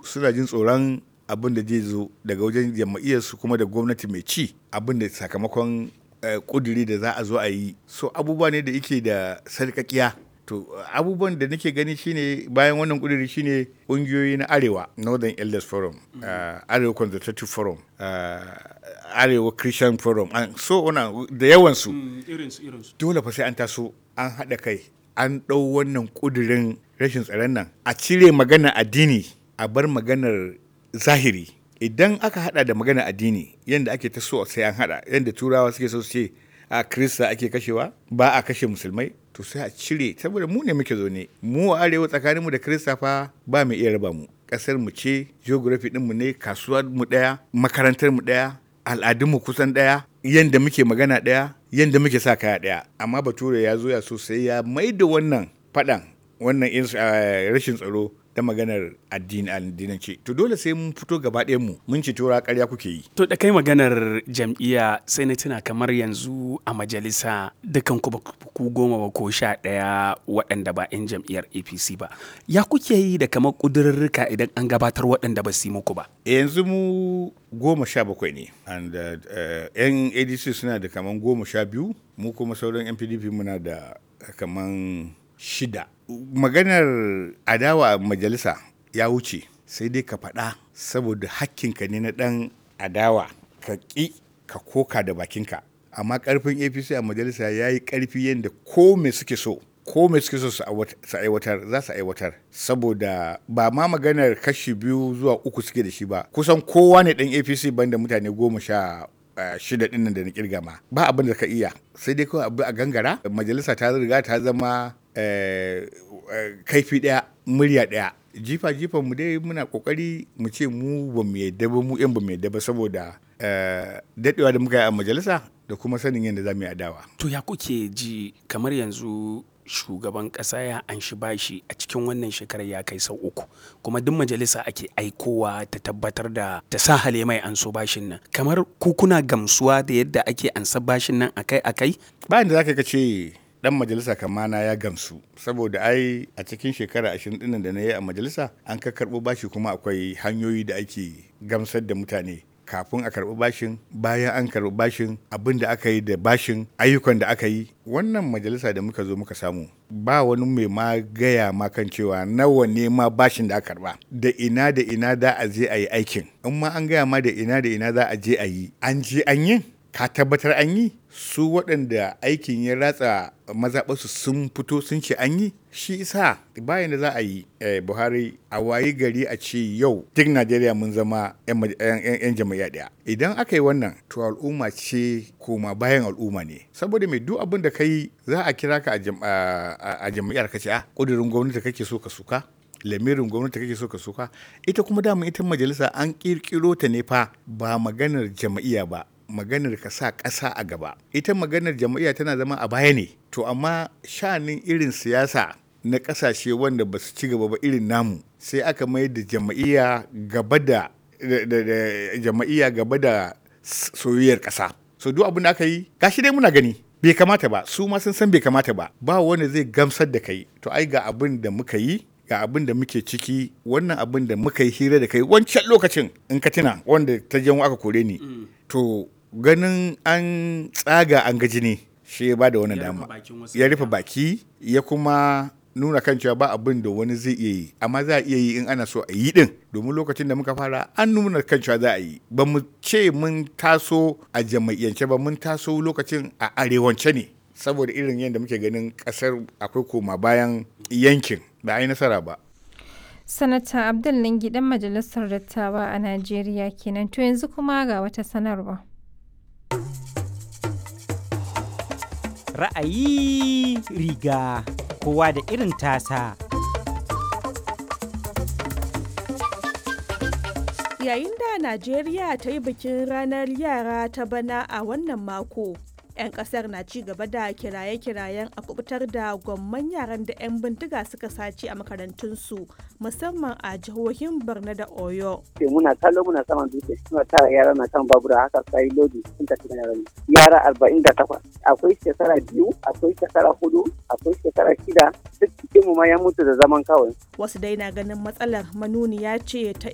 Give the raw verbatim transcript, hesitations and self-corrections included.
suna jin tsoron abin da zai zo daga wajen jam'iyyarsu kuma da gwamnati mai ci, abin da sakamakon kuduri da za a zo a yi. So abubuwa ne da yake da sarƙaƙiya. To abubuwan da nake gani shine bayan wannan kuduri shine ƙungiyoyi na Arewa, Northern Elders Forum, uh, Arewa Consultative Forum, uh, Arewa Christian Forum, and so on da yawansu. Mm, irinsu irinsu. Dole fa sai an taso an haɗa kai an ɗau wannan kudirin rashin tsaron nan a cire maganar addini a bar maganar zahiri. Idan aka hada da maganar addini yadda ake ta so sai an hada, yadda turawa suke so su ce a Kirista ake kashewa ba a kashe musulmai, to sai a cire, saboda mu ne muke zo ne mu a arewa tsakaninmu da Kirista fa ba mu iya raba mu. Kasar mu ce, geography din mu ne, kasuwar mu daya, makarantar mu daya, al'adun mu kusan daya, yanda muke magana daya, yanda muke sa kaya daya. Amma bature ya zo ya so sai ya maida wannan fadan, wannan rashin tsaro da maganar addini addinance. To dole sai mun fito gaba ɗayan mu mun ci tura ƙarya kuke yi. To da kai maganar jam'iyya sai na tuna kamar yanzu a majalisa dukan ku ku goma ba ko sha ɗaya waɗanda ba 'yan jam'iyyar A P C ba. Ya kuke yi da kamar ƙudurrurruka idan an gabatar waɗanda ba su yi muku ba? Yanzu mu goma sha bakwai ne, and uh, 'yan A D C suna da kamar goma sha biyu, mu kuma sauran 'yan P D P muna da kamar shida. Maganar adawa a majalisa ya wuce, sai dai ka faɗa saboda hakkinka ne na ɗan adawa ka ƙi ka koka da bakinka. Amma ƙarfin A P C a majalisa ya yi ƙarfi yadda ko me suke so ko me suke so su aiwatar za su aiwatar, saboda ba ma maganar kashi biyu zuwa uku suke da shi ba, kusan kowa ne ɗan A P C banda mutane goma sha Uh, shida ɗin nan da na kirga ma, ba abin da ka iya, sai dai kawai abu a gangara. Majalisa ta riga ta zama uh, uh, kaifi ɗaya murya ɗaya. Jifa jifan mu dai muna kokari mu ce mu ba mu yadda ba, mu yan ba mu yadda ba, saboda uh, daɗewa da muka yi a majalisa da kuma sanin yadda za mu yi adawa. To ya kuke ji kamar yanzu shugaban ƙasa ya anshi bashi a cikin wannan shekarar ya kai sau uku, kuma duk majalisa ake aikowa ta tabbatar da ta sa hale mai an so bashin nan, kamar ku kuna gamsuwa da yadda ake ansa bashin nan akai akai? Bayan da zaka ka ce dan majalisa kamana ya gamsu, saboda ai a cikin shekara ashirin ɗin da na yi a majalisa an ka karɓo bashi, kuma akwai hanyoyi da ake gamsar da mutane kafin a karɓi bashin, bayan an karɓi bashin, abin da aka yi da bashin, ayyukan da aka yi. Wannan majalisa da muka zo muka samu ba wani mai ma gaya ma kan cewa nawa ne ma bashin da aka karɓa, da ina da ina za a je a yi aikin. In ma an gaya ma da ina da ina za a je a yi, an je an yi, ka tabbatar an yi. Su waɗanda aikin ya ratsa mazaɓarsu sun fito sun ce an yi. Shi isa bayan da za a yi eh, Buhari a wayi gari a ce yau duk Najeriya mun zama 'yan jam'iyya ɗaya. Idan aka yi wannan, to al'umma ce koma bayan al'umma ne, saboda mai duk abin da ka yi za a kira ka a jam'iyyar ka ce a ƙudurin gwamnati kake so ka suka, lamirin gwamnati kake so ka suka. Ita kuma dama ita majalisa an ƙirƙiro ta ne fa ba maganar jam'iyya ba, maganar ka sa ƙasa a gaba. Ita maganar jam'iyya tana zama a baya ne. To amma sha'anin irin siyasa na ƙasashe wanda ba su ci gaba ba irin namu, sai aka mai da jam'iyya gaba da jam'iyya gaba da soyayyar ƙasa. So duk abin da aka yi gashi dai muna gani bai kamata ba, su ma sun san bai kamata ba, ba wanda zai gamsar da kai. To ai ga abin da muka yi, ga abin da muke ciki, wannan abin da muka yi hira da kai wancan lokacin in ka tuna, wanda ta jan aka kore ni. Mm. To ganin an tsaga an gaji ne shi ya ba da wani dama, ya rufe baki, ya kuma nuna kan cewa ba abin da wani zai iya yi, amma za a iya yi in ana so a yi din. Domin lokacin da muka fara an nuna kan cewa za a yi, ba mu ce mun taso a jama'iyyance ba, mun taso lokacin a arewance ne, saboda irin yadda muke ganin kasar akwai koma bayan yankin, ba a yi nasara ba. Sanata Abdul Lingi dan majalisar dattawa a Najeriya kenan. To yanzu kuma ga wata sanarwa. Ra'ayi riga kowa da irin tasa. Yayin da Najeriya ta yi bikin ranar yara ta bana a wannan mako, 'yan kasar na ci gaba da kiraye-kirayen a kubutar da gwamman yaran da 'yan bindiga suka sace a makarantunsu, musamman a jihohin Borno da Oyo. Muna kallo muna saman dutse suna tara yara na kan babura haka sai lodi sun tafi da yaran. Yara arba'in da takwas. Akwai shekara biyu, akwai shekara hudu, akwai shekara shida, duk cikin mu ma ya mutu da zaman kawai. Wasu dai na ganin matsalar manuniya ce ta